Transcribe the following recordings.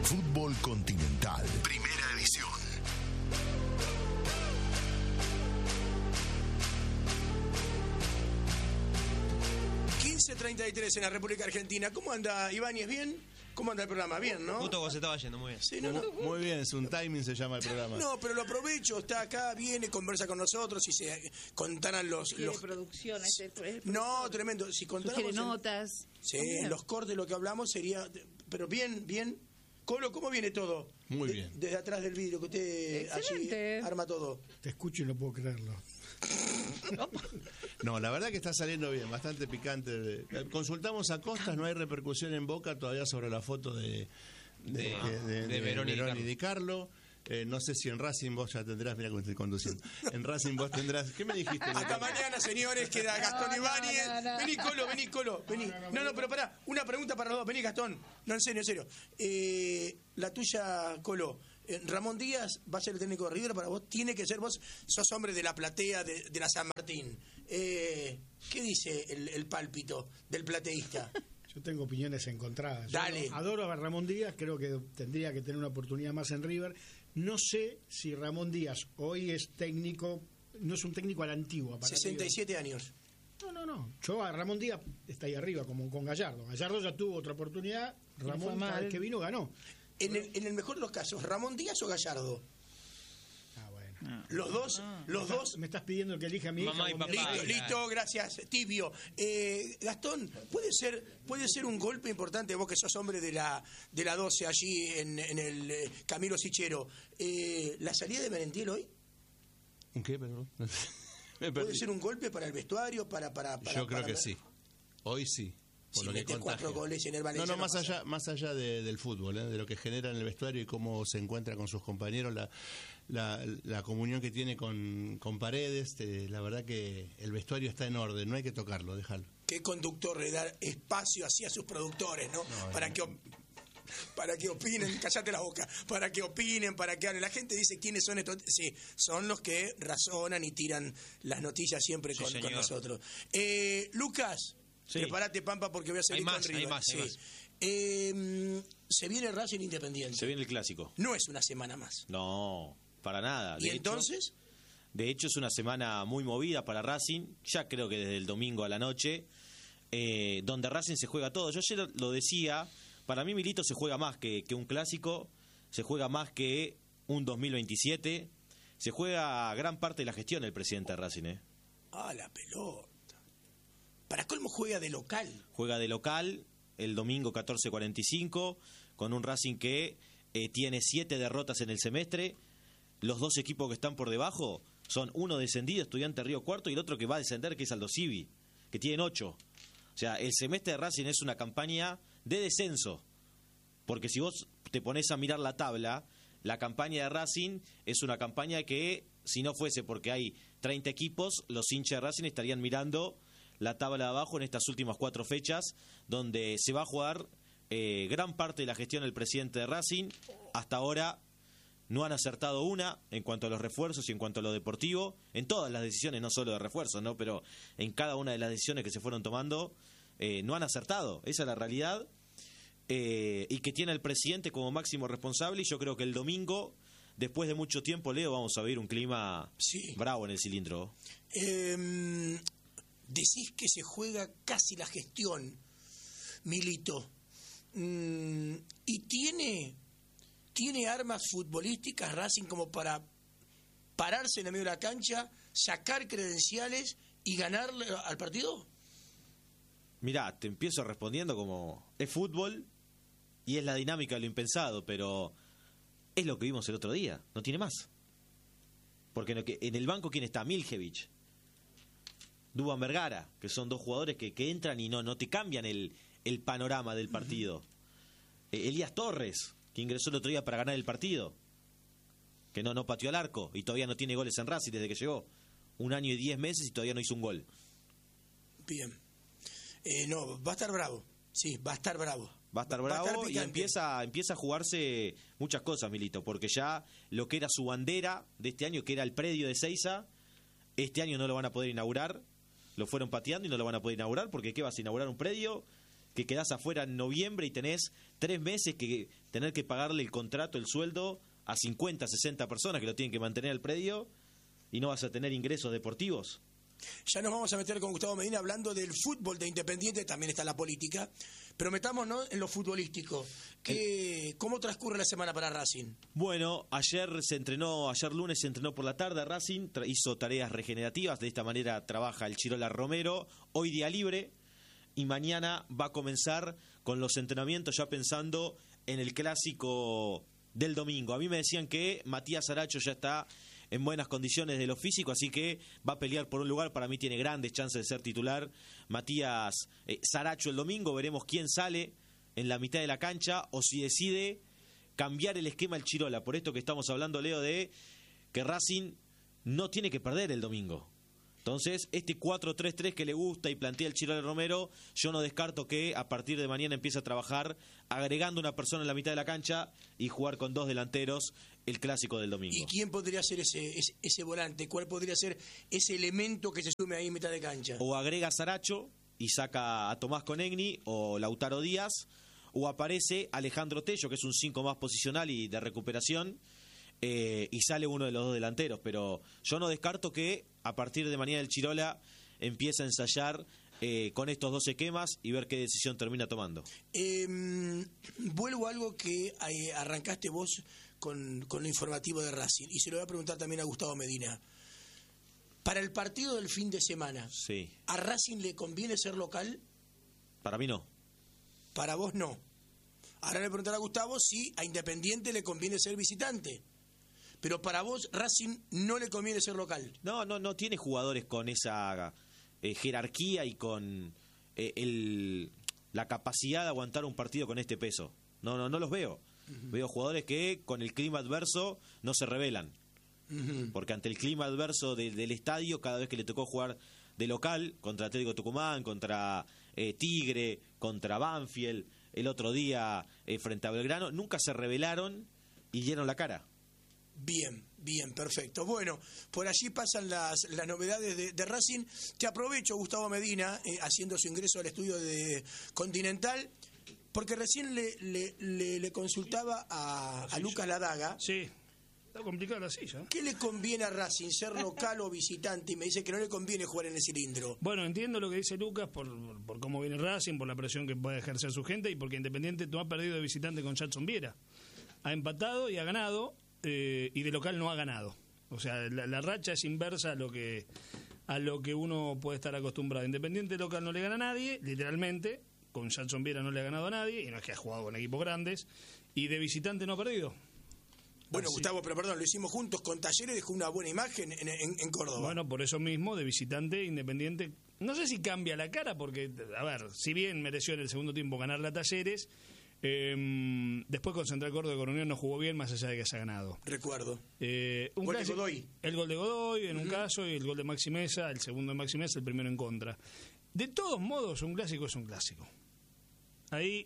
Fútbol Continental, Primera Edición. .33 en la República Argentina. ¿Cómo anda, Ibáñez? ¿Bien? ¿Cómo anda el programa? Bien, ¿no? Justo vos se estaba yendo, muy bien. Sí, no. Muy bien, es un timing, se llama el programa. No, pero lo aprovecho, está acá, viene, conversa con nosotros, si se contaran los... producción, No, tremendo. Si contáramos notas. Sí, los cortes, lo que hablamos sería... Pero bien. Colo, ¿cómo viene todo? Muy bien. Desde atrás del vidrio, que usted allí arma todo. Te escucho y no puedo creerlo. No, la verdad que está saliendo bien, bastante picante. Consultamos a Costas, no hay repercusión en Boca todavía sobre la foto de Verón y Di Carlo. No sé si en Racing vos ya tendrás, mira cómo estoy conduciendo. En Racing vos tendrás. ¿Qué me dijiste? Hasta mañana, señores, queda Gastón Ibáñez. Vení, Colo, vení. No, pero pará, una pregunta para los dos. Vení, Gastón. No, en serio. La tuya, Colo. Ramón Díaz va a ser el técnico de River para vos. Tiene que ser vos, sos hombre de la platea de la San Martín. ¿Qué dice el pálpito del plateísta? Yo tengo opiniones encontradas. Dale. Yo adoro a Ramón Díaz, creo que tendría que tener una oportunidad más en River. No sé si Ramón Díaz hoy es técnico, no es un técnico a la antigua. 67 años. No. Yo a Ramón Díaz está ahí arriba, como con Gallardo. Gallardo ya tuvo otra oportunidad, Ramón cada vez que vino ganó. En el mejor de los casos, ¿Ramón Díaz o Gallardo? Bueno. Los dos. Me estás pidiendo que elija a mi hija. Mamá y papá. Listo, gracias, tibio. Gastón, ¿puede ser un golpe importante, vos que sos hombre de la 12 allí en el Camilo Sichero, la salida de Merentiel hoy? ¿Un qué, perdón? ¿Puede ser un golpe para el vestuario? Yo creo que sí. Hoy sí. Por lo que mete 4 goles en el Valencia. No, más allá del fútbol, de lo que genera en el vestuario y cómo se encuentra con sus compañeros, la comunión que tiene con Paredes, la verdad que el vestuario está en orden, no hay que tocarlo, déjalo. Qué conductor le da espacio así a sus productores, ¿no? Para que opinen, cállate la boca, para que opinen, para que hablen. La gente dice quiénes son estos. Sí, son los que razonan y tiran las noticias siempre con nosotros. Lucas. Sí. Prepárate, Pampa, porque voy a seguir con River. Hay más. Se viene Racing Independiente. Se viene el clásico. No es una semana más. No, para nada. ¿Y entonces? De hecho, es una semana muy movida para Racing. Ya creo que desde el domingo a la noche, donde Racing se juega todo. Yo ayer lo decía, para mí Milito se juega más que un clásico, se juega más que un 2027, se juega gran parte de la gestión del presidente de Racing. La pelota. Para colmo juega de local. Juega de local el domingo 14:45 con un Racing que tiene 7 derrotas en el semestre. Los dos equipos que están por debajo son uno descendido, Estudiantes Río Cuarto, y el otro que va a descender, que es Aldo Civi, que tienen 8. O sea, el semestre de Racing es una campaña de descenso. Porque si vos te pones a mirar la tabla, la campaña de Racing es una campaña que, si no fuese porque hay 30 equipos, los hinchas de Racing estarían mirando la tabla de abajo en estas últimas 4 fechas, donde se va a jugar gran parte de la gestión del presidente de Racing. Hasta ahora no han acertado una en cuanto a los refuerzos y en cuanto a lo deportivo, en todas las decisiones, no solo de refuerzos, ¿no? Pero en cada una de las decisiones que se fueron tomando, no han acertado. Esa es la realidad. Y que tiene el presidente como máximo responsable, y yo creo que el domingo, después de mucho tiempo, Leo, vamos a ver un clima bravo en el cilindro. Decís que se juega casi la gestión, Milito. ¿Y tiene armas futbolísticas Racing como para pararse en el medio de la cancha, sacar credenciales y ganarle al partido? Mirá, te empiezo respondiendo como es fútbol y es la dinámica de lo impensado, pero es lo que vimos el otro día, no tiene más. Porque en el banco, ¿quién está? Miljevich, Duván Vergara, que son dos jugadores que entran y no te cambian el panorama del partido. Elías Torres, que ingresó el otro día para ganar el partido, que no pateó al arco y todavía no tiene goles en Racing desde que llegó. 1 año y 10 meses y todavía no hizo un gol. Bien. Va a estar bravo. Sí, va a estar bravo. Va a estar bravo y empieza a jugarse muchas cosas, Milito, porque ya lo que era su bandera de este año, que era el predio de Seiza, este año no lo van a poder inaugurar. Lo fueron pateando y no lo van a poder inaugurar, porque ¿qué vas a inaugurar un predio que quedás afuera en noviembre y tenés 3 meses que tener que pagarle el contrato, el sueldo a 50, 60 personas que lo tienen que mantener al predio y no vas a tener ingresos deportivos. Ya nos vamos a meter con Gustavo Medina hablando del fútbol de Independiente, también está la política, pero metámonos en lo futbolístico. ¿Cómo transcurre la semana para Racing? Bueno, ayer lunes se entrenó por la tarde Racing, hizo tareas regenerativas, de esta manera trabaja el Chirola Romero, hoy día libre, y mañana va a comenzar con los entrenamientos ya pensando en el clásico del domingo. A mí me decían que Matías Saracho ya está en buenas condiciones de lo físico, así que va a pelear por un lugar. Para mí tiene grandes chances de ser titular Matías Saracho el domingo. Veremos quién sale en la mitad de la cancha o si decide cambiar el esquema el Chirola. Por esto que estamos hablando, Leo, de que Racing no tiene que perder el domingo. Entonces, este 4-3-3 que le gusta y plantea el Chirola Romero, yo no descarto que a partir de mañana empiece a trabajar agregando una persona en la mitad de la cancha y jugar con 2 delanteros el clásico del domingo. ¿Y quién podría ser ese volante? ¿Cuál podría ser ese elemento que se sume ahí en mitad de cancha? O agrega a Saracho y saca a Tomás Conegni o Lautaro Díaz, o aparece Alejandro Tello, que es un 5 más posicional y de recuperación, y sale uno de los 2 delanteros. Pero yo no descarto que a partir de mañana el Chirola empiece a ensayar con estos 2 esquemas y ver qué decisión termina tomando. Vuelvo a algo que arrancaste vos con lo informativo de Racing, y se lo voy a preguntar también a Gustavo Medina. Para el partido del fin de semana, sí, ¿a Racing le conviene ser local? Para mí no. Para vos no. Ahora le preguntaré a Gustavo si a Independiente le conviene ser visitante. Pero para vos, Racing no le conviene ser local. No tiene jugadores con esa jerarquía y con la capacidad de aguantar un partido con este peso. No los veo. Uh-huh. Veo jugadores que con el clima adverso no se rebelan. Uh-huh. Porque ante el clima adverso del estadio, cada vez que le tocó jugar de local, contra Atlético Tucumán, contra Tigre, contra Banfield, el otro día frente a Belgrano, nunca se rebelaron y dieron la cara. Bien, perfecto. Bueno, por allí pasan las novedades de Racing. Te aprovecho, Gustavo Medina, haciendo su ingreso al estudio de Continental, porque recién le consultaba a Lucas Ladaga. Sí, está complicada la silla. ¿Qué le conviene a Racing, ser local o visitante? Y me dice que no le conviene jugar en el cilindro. Bueno, entiendo lo que dice Lucas por cómo viene Racing, por la presión que puede ejercer su gente y porque Independiente no ha perdido de visitante con Jackson Viera. Ha empatado y ha ganado. Y de local no ha ganado. O sea, la racha es inversa a lo que uno puede estar acostumbrado. Independiente local no le gana a nadie, literalmente. Con Jackson Viera no le ha ganado a nadie, y no es que ha jugado con equipos grandes. Y de visitante no ha perdido. Bueno, así. Gustavo, pero perdón, lo hicimos juntos con Talleres, dejó una buena imagen en Córdoba. Bueno, por eso mismo, de visitante, Independiente, no sé si cambia la cara, porque, a ver, si bien mereció en el segundo tiempo ganar a Talleres, después con Central Córdoba y con Unión no jugó bien, más allá de que se ha ganado. Recuerdo. Gol de Godoy. El gol de Godoy en un caso, y el gol de Maxi Mesa, el segundo de Maxi Mesa, el primero en contra. De todos modos, un clásico es un clásico. Ahí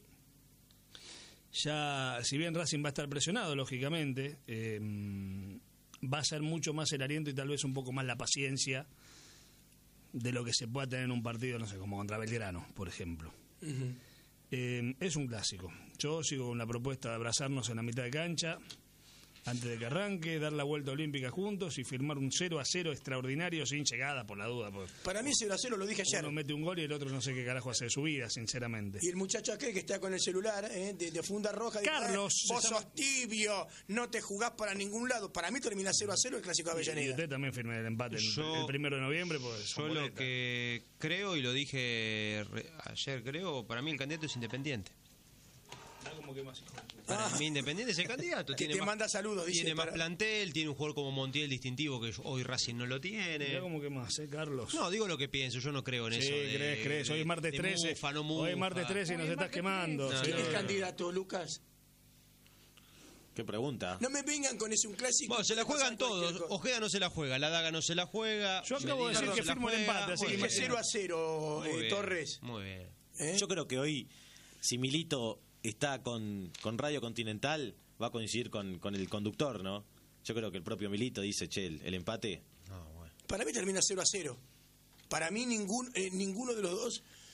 ya, si bien Racing va a estar presionado, lógicamente, va a ser mucho más el aliento y tal vez un poco más la paciencia de lo que se pueda tener en un partido, no sé, como contra Belgrano, por ejemplo. Uh-huh. Es un clásico. Yo sigo con la propuesta de abrazarnos en la mitad de cancha antes de que arranque, dar la vuelta olímpica juntos y firmar un 0-0 extraordinario sin llegada, por la duda. Para mí 0-0, lo dije ayer. Uno mete un gol y el otro no sé qué carajo hace de su vida, sinceramente. Y el muchacho aquel que está con el celular de funda roja, Carlos, dice, vos sos tibio, no te jugás para ningún lado. Para mí termina 0-0 el clásico de Avellaneda. Y usted también firme el empate el 1 de noviembre. Pues, yo lo que creo, y lo dije ayer, creo, para mí el candidato es Independiente. Como que más para mí Independiente es el candidato. Te manda saludos, dice. Tiene más plantel, tiene un jugador como Montiel distintivo que hoy Racing no lo tiene. Mirá como que más, Carlos. No, digo lo que pienso, yo no creo en eso. Sí, crees. Hoy es martes 13. Mufa, no hoy es martes 13 y nos estás quemando. ¿Quién es candidato, Lucas? ¿Qué pregunta? No me vengan con ese un clásico. Bueno, se la juegan todos. Ojeda no se la juega, Ladaga no se la juega. Yo acabo de decir que firmo el empate, así que 0-0, Torres. Muy bien. Yo creo que hoy, si Milito está con Radio Continental, va a coincidir con el conductor, ¿no? Yo creo que el propio Milito dice, che, el empate. Para mí termina 0-0. Para mí ninguno de los dos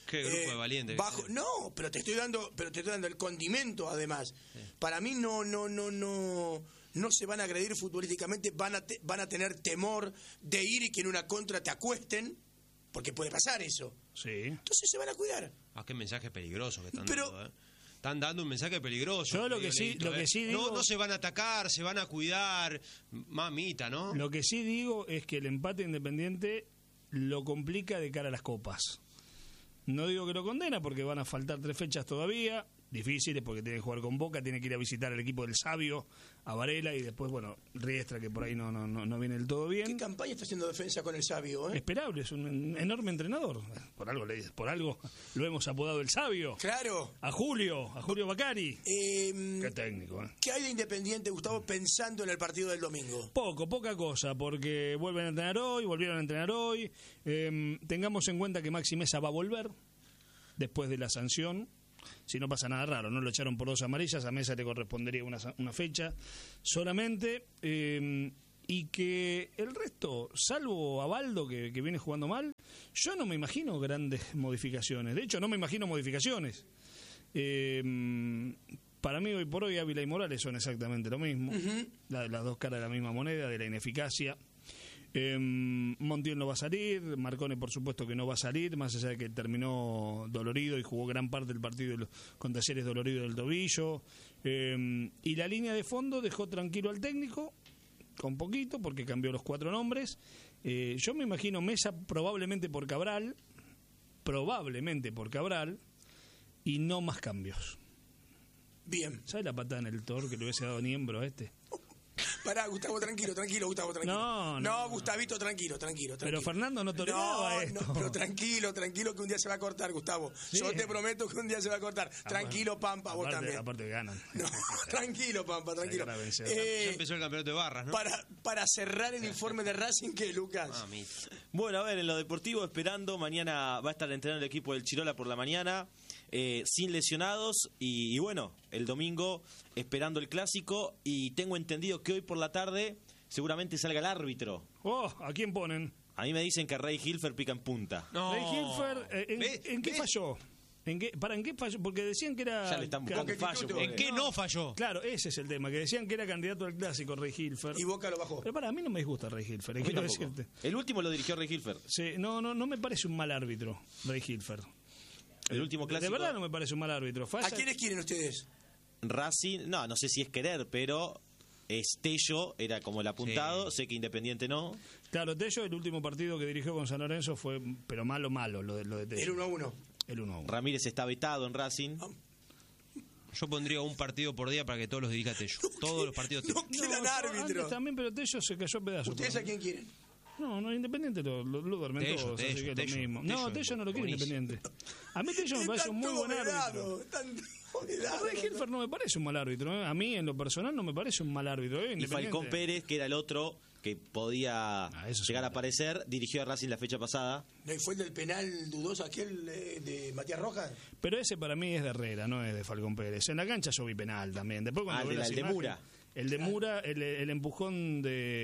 Qué grupo de valientes. No, pero te estoy dando el condimento además. Sí. Para mí no se van a agredir futbolísticamente, van a tener temor de ir y que en una contra te acuesten, porque puede pasar eso. Sí. Entonces se van a cuidar. Qué mensaje peligroso que están dando, Están dando un mensaje peligroso. Yo lo que sí digo... No se van a atacar, se van a cuidar. Mamita, ¿no? Lo que sí digo es que el empate Independiente lo complica de cara a las copas. No digo que lo condena porque van a faltar 3 fechas todavía, difíciles porque tiene que jugar con Boca, tiene que ir a visitar al equipo del Sabio, a Varela y después, Riestra, que por ahí no viene del todo bien. ¿Qué campaña está haciendo Defensa con el Sabio? Esperable, es un enorme entrenador. Por algo lo hemos apodado el Sabio. Claro. A Julio Bacari. Qué técnico. ¿Qué hay de Independiente, Gustavo, pensando en el partido del domingo? Poca cosa, porque volvieron a entrenar hoy. Tengamos en cuenta que Maxi Mesa va a volver después de la sanción. Si no pasa nada raro, no lo echaron por 2 amarillas, a Mesa le correspondería una fecha solamente, y que el resto, salvo a Baldo que viene jugando mal, yo no me imagino grandes modificaciones. De hecho, no me imagino modificaciones. Para mí, hoy por hoy, Ávila y Morales son exactamente lo mismo. Las dos caras de la misma moneda, de la ineficacia. Montiel no va a salir, Marcone por supuesto que no va a salir, más allá de que terminó dolorido y jugó gran parte del partido con Talleres dolorido del tobillo, y la línea de fondo dejó tranquilo al técnico con poquito porque cambió los 4 nombres. Yo me imagino Mesa probablemente por Cabral y no más cambios. Bien. ¿Sabes la patada en el Tor que le hubiese dado Niembro a este? Pará, Gustavo, tranquilo, Gustavo, tranquilo. No, Gustavito, tranquilo. Pero Fernando no toleraba esto. No, pero tranquilo, que un día se va a cortar, Gustavo. Sí. Yo te prometo que un día se va a cortar. Tranquilo, Pampa, vos también. Aparte ganan. No, tranquilo, Pampa, tranquilo. Ya empezó el campeonato de barras, ¿no? Para cerrar el informe de Racing, ¿qué, Lucas? Bueno, a ver, en lo deportivo, esperando, mañana va a estar entrenando el equipo del Chirola por la mañana. Sin lesionados y bueno, el domingo esperando el clásico, y tengo entendido que hoy por la tarde seguramente salga el árbitro. ¿A quién ponen? A mí me dicen que Rey Hilfer pica en punta. No. Rey Hilfer, ¿en qué falló? ¿En qué falló? Porque decían que era... Ya le están buscando fallo. ¿En qué no falló? Claro, ese es el tema, que decían que era candidato al clásico Rey Hilfer. Y Boca lo bajó. Pero para mí no me disgusta Rey Hilfer, quiero decirte. El último lo dirigió Rey Hilfer. Sí, no me parece un mal árbitro, Rey Hilfer. El último clásico. De verdad no me parece un mal árbitro. ¿A quiénes quieren ustedes? Racing, no sé si es querer, pero Tello era como el apuntado, sé que Independiente no. Claro, Tello, el último partido que dirigió con San Lorenzo fue, pero malo, lo de Tello. El 1-1. El 1-1. Ramírez está vetado en Racing. Yo pondría un partido por día para que todos los dirija Tello. Todos los partidos Tello. No quieran árbitro. También, pero Tello se cayó a pedazos. ¿Ustedes a quién quieren? No, Independiente lo duermen todos, así que es lo mismo. No, Tello no lo quiere Independiente. A mí Tello me parece un muy buen árbitro. Rey Hilfer no me parece un mal árbitro. A mí, en lo personal, no me parece un mal árbitro. Y Falcón Pérez, que era el otro que podía llegar a aparecer, dirigió a Racing la fecha pasada. ¿No fue el del penal dudoso aquel de Matías Rojas? Pero ese para mí es de Herrera, no es de Falcón Pérez. En la cancha yo vi penal también. Después cuando el de Mura. El de Mura, el empujón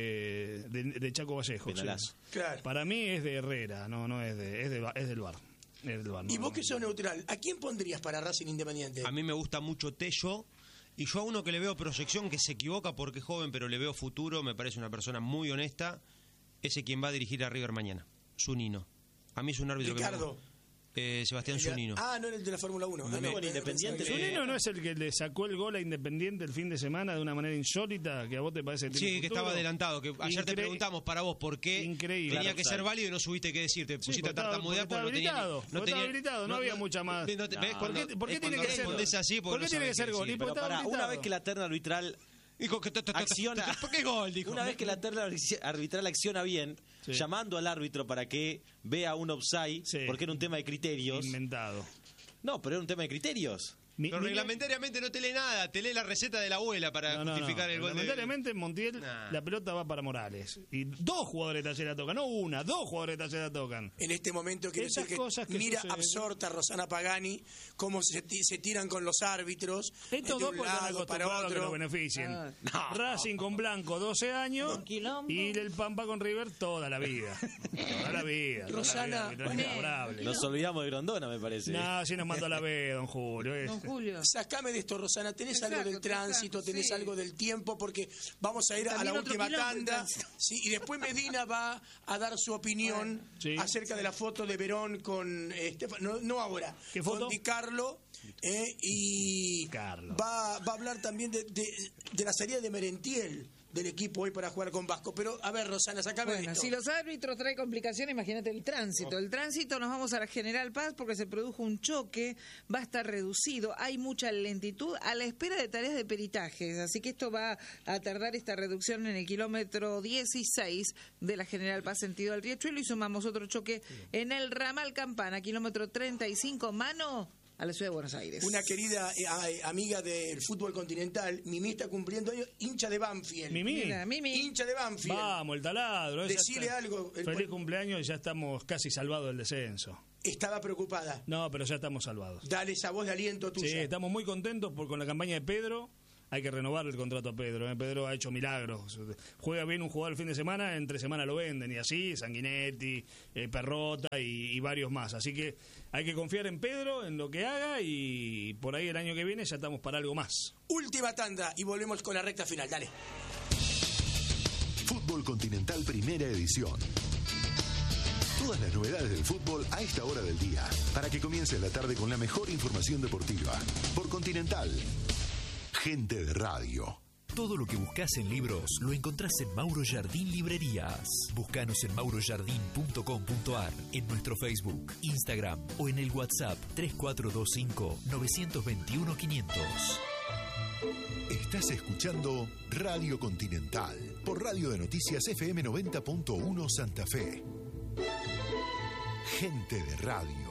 de Chaco Vallejo. Sí. Claro. Para mí es de Herrera, no es del VAR. Y vos que sos neutral, ¿a quién pondrías para Racing Independiente? A mí me gusta mucho Tello, y yo a uno que le veo proyección, que se equivoca porque es joven, pero le veo futuro, me parece una persona muy honesta, ese quien va a dirigir a River mañana, Zunino. A mí es un árbitro Ricardo. Sebastián Zunino. No, el de la Fórmula 1. Independiente. ¿Zunino no es el que le sacó el gol a Independiente el fin de semana de una manera insólita, que a vos te parece que tiene futuro? Que estaba adelantado, que ayer te preguntamos para vos por qué tenía que ser válido y no subiste qué decir, te pusiste a tartamudear porque no tenía habilitado, no había mucha más. ¿Por qué tiene que ser gol? ¿Por qué tiene que ser gol? Una vez que la terna arbitral acciona, ¿por qué gol? Dijo. Una vez que la terna arbitral acciona bien, llamando al árbitro para que vea un offside, porque era un tema de criterios. Inventado. No, pero era un tema de criterios. Pero reglamentariamente no te lee nada, te lee la receta de la abuela para justificar el gol. Reglamentariamente en Montiel la pelota va para Morales. Y 2 jugadores de Talleres la tocan, no 1, 2 jugadores de Talleres la tocan. En este momento quiero Esas decir cosas que mira suceden. absorta Rosana Pagani cómo se tiran con los árbitros Estos de dos un porque están lado para acostumbrados a que los otro. beneficien. Racing con Blanco 12 años y el Pampa con River toda la vida. Toda la vida. Rosana, Nos olvidamos de Grondona, me parece. No, si nos mandó a la B, don Julio. Don Julio. Sacame de esto, Rosana. ¿Tenés Exacto, algo del tránsito? ¿Tenés sí. algo del tiempo? Porque vamos a ir a la También otro última quilombo el tanda. tránsito. Sí, y después Medina va a dar su opinión Sí. acerca de la foto de Verón con no ahora. ¿Qué foto? Con Di Carlo. Y Carlo. va a hablar también de la salida de Merentiel del equipo hoy para jugar con Vasco. Pero, a ver, Rosana, sacame de Bueno, esto. si los árbitros traen complicaciones, imagínate el tránsito. El tránsito nos vamos a la General Paz porque se produjo un choque, va a estar reducido, hay mucha lentitud a la espera de tareas de peritajes, así que esto va a tardar esta reducción en el kilómetro 16 de la General Paz sentido al Riachuelo y sumamos otro choque en el ramal Campana, kilómetro 35, mano a la ciudad de Buenos Aires. Una querida amiga del fútbol continental, Mimi, está cumpliendo años, hincha de Banfield. Mimi. Mira, Mimi. Hincha de Banfield. Vamos, el taladro. Decile algo. Feliz cumpleaños y ya estamos casi salvados del descenso. Estaba preocupada. No, pero ya estamos salvados. Dale esa voz de aliento tuya. Sí, estamos muy contentos con la campaña de Pedro. Hay que renovar el contrato a Pedro. Pedro ha hecho milagros. Juega bien un jugador el fin de semana, entre semana lo venden. Y así, Sanguinetti, Perrota y varios más. Así que hay que confiar en Pedro, en lo que haga. Y por ahí el año que viene ya estamos para algo más. Última tanda y volvemos con la recta final. Dale. Fútbol Continental Primera Edición. Todas las novedades del fútbol a esta hora del día, para que comience la tarde con la mejor información deportiva. Por Continental. Gente de radio. Todo lo que buscas en libros lo encontrás en Mauro Jardín Librerías. Búscanos en maurojardín.com.ar, en nuestro Facebook, Instagram o en el WhatsApp 3425-921-500. Estás escuchando Radio Continental por Radio de Noticias FM 90.1 Santa Fe. Gente de radio.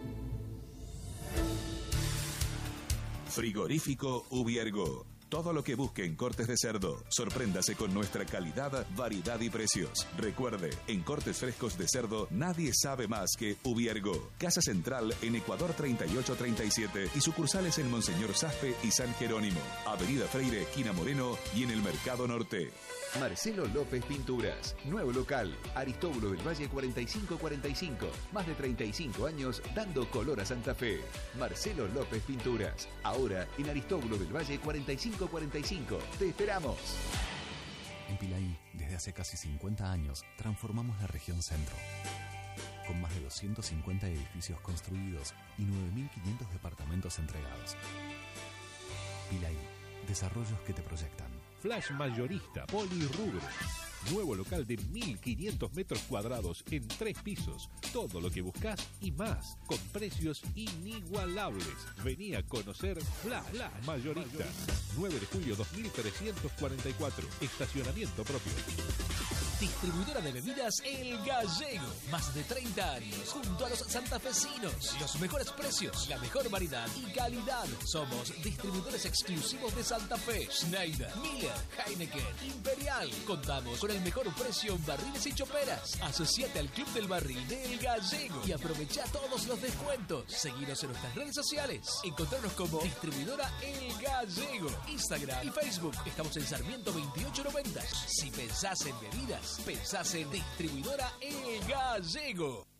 Frigorífico Ubiergo. Todo lo que busque en cortes de cerdo. Sorpréndase con nuestra calidad, variedad y precios. Recuerde, en cortes frescos de cerdo, nadie sabe más que Ubiergo. Casa Central en Ecuador 3837 y sucursales en Monseñor Zafpe y San Jerónimo. Avenida Freire, esquina Moreno y en el Mercado Norte. Marcelo López Pinturas, nuevo local, Aristóbulo del Valle 4545, más de 35 años dando color a Santa Fe. Marcelo López Pinturas, ahora en Aristóbulo del Valle 4545. ¡Te esperamos! En Pilaí, desde hace casi 50 años, transformamos la región centro. Con más de 250 edificios construidos y 9.500 departamentos entregados. Pilaí, desarrollos que te proyectan. Flash Mayorista Polirrubro. Nuevo local de 1.500 metros cuadrados en 3 pisos. Todo lo que buscas y más, con precios inigualables. Vení a conocer Flash Mayorista. 9 de julio 2344. Estacionamiento propio. Distribuidora de bebidas El Gallego. Más de 30 años junto a los santafesinos. Los mejores precios, la mejor variedad y calidad. Somos distribuidores exclusivos de Santa Fe. Schneider, Miller, Heineken, Imperial. Contamos con el mejor precio en barriles y choperas. Asociate al Club del Barril de El Gallego y aprovecha todos los descuentos. Seguinos en nuestras redes sociales. Encontrarnos como Distribuidora El Gallego. Instagram y Facebook. Estamos en Sarmiento 2890. Si pensás en bebidas, pensás en Distribuidora El Gallego.